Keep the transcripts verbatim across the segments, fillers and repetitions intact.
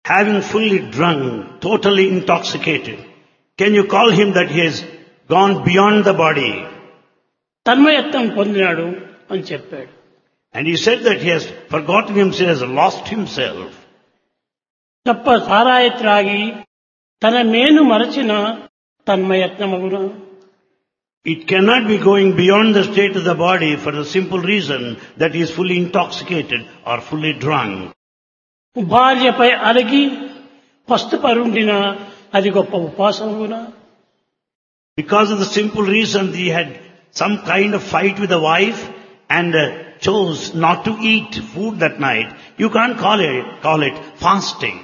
having fully drunk, totally intoxicated, can you call him that he has gone beyond the body? తన్మయత్వం పొందినాడు అని చెప్పాడు. And he said that he has forgotten himself, has lost himself. తప్ప సారాయి త్రాగి తన మేను మరచిన తన్మయత్నమగున. It cannot be going beyond the state of the body for the simple reason that he is fully intoxicated or fully drunk. భార్యపై అలగి పస్తు పరుండిన అది గొప్ప ఉపాసమున. Because of the simple reason he had some kind of fight with the wife and uh, chose not to eat food that night, you can't call it, call it fasting.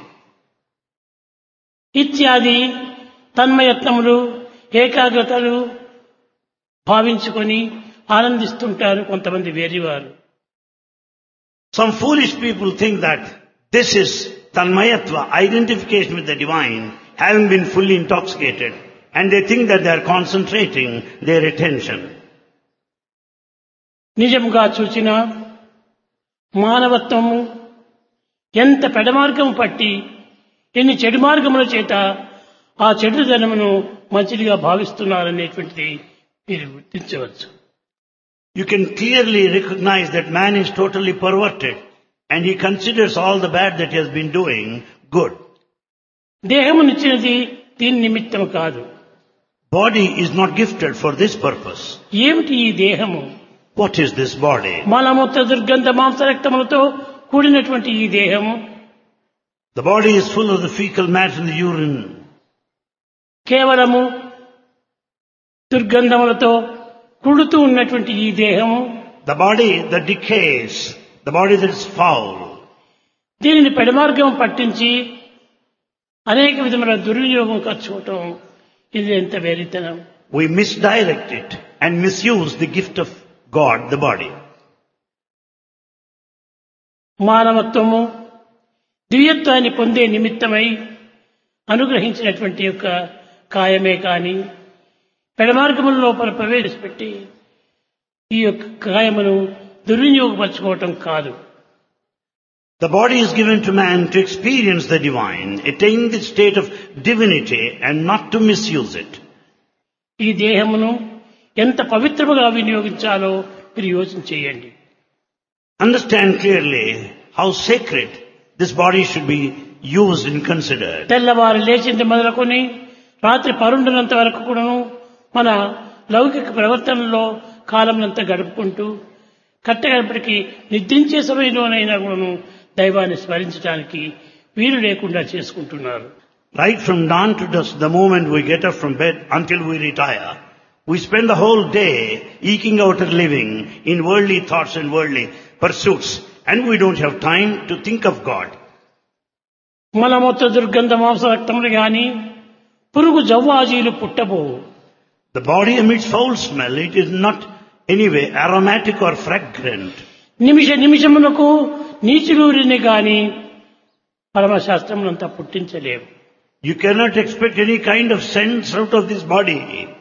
ఇత్యాది తన్మయత్నములు ఏకాగ్రతలు భావించుకొని ఆనందిస్తుంటారు కొంతమంది వేరివారు. Some foolish people think that this is tanmayatva, identification with the divine, having been fully intoxicated, and they think that they are concentrating their attention. నిజముగా చూచిన మానవత్వము ఎంత పెడమార్గము పట్టి ఎన్ని చెడు మార్గముల చేత ఆ చెడుదనమును మంచిదిగా భావిస్తున్నారనేటువంటిది మీరు గుర్తించవచ్చు. You can clearly recognize that man is totally perverted and he considers all the bad that he has been doing good. దేహమునిచ్చినది దీని నిమిత్తము కాదు. Body is not gifted for this purpose. ఏమిటి ఈ దేహము? What is this body? మలమూత్ర దుర్గంధ మాంసరక్తములతో కూడినటువంటి ఈ దేహము The body is full of the fecal matter and the urine. కేవలము దుర్గంధములతో కుడుతూ ఉన్నటువంటి ఈ దేహము The body that decays, the body that is foul. దీనిని పెడమార్గం పట్టించి అనేక విధముల దుర్వినియోగం ఖర్చుకోవటం ఇది ఎంత వెరితనం. We misdirect it and misuse the gift of God, the body. మానవత్వము దివ్యత్వాన్ని పొందే నిమిత్తమై అనుగ్రహించినటువంటి యొక్క కాయమే కాని పెడమార్గముల లోపల ప్రవేశపెట్టి ఈ యొక్క కాయమును దుర్వినియోగపరచుకోవటం కాదు. The body is given to man to experience the divine, attain the state of divinity and not to misuse it. ఈ దేహమును ఎంత పవిత్రముగా వినియోగించాలో మీరు యోచన చేయండి. Understand clearly how sacred this body should be used and considered. తెల్లవారు లేచింది మొదలుకొని రాత్రి పరుండునంత వరకు కూడాను మన లౌకిక ప్రవర్తనలో కాలమునంతా గడుపుకుంటూ కట్టగడపటికి నిద్రించే సమయంలోనైనా కూడాను దైవాన్ని స్మరించడానికి వీలు లేకుండా చేసుకుంటున్నారు. Right from dawn to dusk, the moment we get up from bed until we retire, we spend the whole day eking out a living in worldly thoughts and worldly pursuits, and we don't have time to think of God. మలమూత్ర దుర్గంధ మాంసరక్తములు గాని పురుగు జవ్వాజీలు పుట్టబోవు. The body emits foul smell. It is not anyway aromatic or fragrant. నిమిష నిమిషమునకు నీచులూరిని గాని పరమశాస్త్రమునంతా పుట్టించలేవు. You cannot expect any kind of sense out of this body.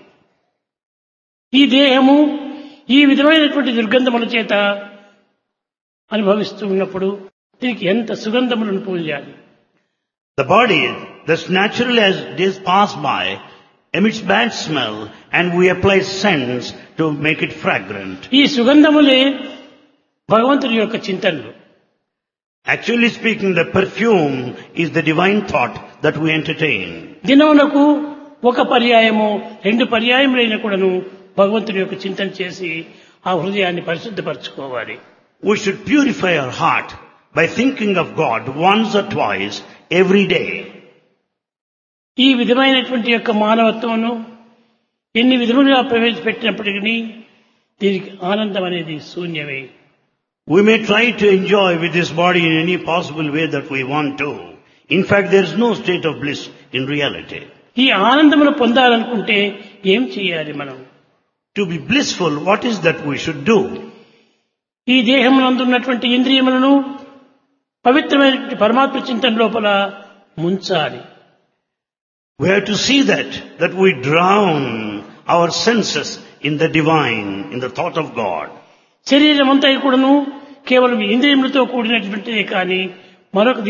ఈ దేహము ఈ విధమైనటువంటి దుర్గంధముల చేత అనుభవిస్తూ ఉన్నప్పుడు దీనికి ఎంత సుగంధములను పూయాలి. The body, thus naturally as days pass by, emits bad smell and we apply scents to make it fragrant. ఈ సుగంధములే భగవంతుని యొక్క చింతనలు. Actually speaking, the perfume is the divine thought that we entertain. దినమునకు ఒక పర్యాయము రెండు పర్యాయములైన కూడాను భగవంతుని యొక్క చింతన చేసి ఆ హృదయాన్ని పరిశుద్ధపరచుకోవాలి. We should purify our heart by thinking of God once or twice every day. ఈ విధమైనటువంటి యొక్క మానవత్వమును ఎన్ని విధములుగా ప్రవేశపెట్టినప్పటికీ దీనికి ఆనందం అనేది శూన్యమే. We may try to enjoy with this body in any possible way that we want to. In fact, there is no state of bliss in reality. ఈ ఆనందమును పొందాలనుకుంటే ఏం చేయాలి మనం? To be blissful, what is that we should do? ఈ దేహమునందు ఉన్నటువంటి ఇంద్రియములను పవిత్రమైనటువంటి పరమాత్మ చింతన లోపల ముంచాలి. We have to see that, that we drown our senses in the divine, in the thought of God. శరీరం అంతా కూడాను కేవలం ఇంద్రియములతో కూడినటువంటిదే కానీ మరొక